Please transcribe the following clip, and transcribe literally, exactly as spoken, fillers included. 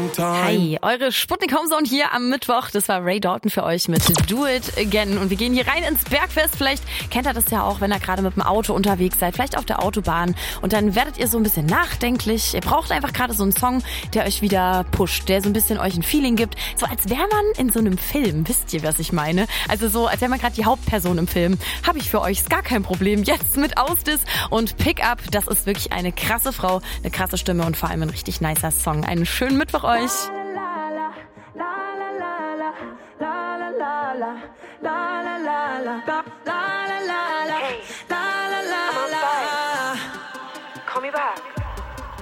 Hi, eure Sputnik Homezone hier am Mittwoch. Das war Ray Dalton für euch mit Do It Again. Und wir gehen hier rein ins Bergfest. Vielleicht kennt ihr das ja auch, wenn ihr gerade mit dem Auto unterwegs seid, vielleicht auf der Autobahn. Und dann werdet ihr so ein bisschen nachdenklich. Ihr braucht einfach gerade so einen Song, der euch wieder pusht, der so ein bisschen euch ein Feeling gibt. So als wäre man in so einem Film. Wisst ihr, was ich meine? Also so, als wäre man gerade die Hauptperson im Film. Habe ich für euch, ist gar kein Problem. Jetzt mit Ausdis und Pick Up. Das ist wirklich eine krasse Frau, eine krasse Stimme und vor allem ein richtig nicer Song. Einen schönen Mittwoch euch. La la la la la la la la la la la la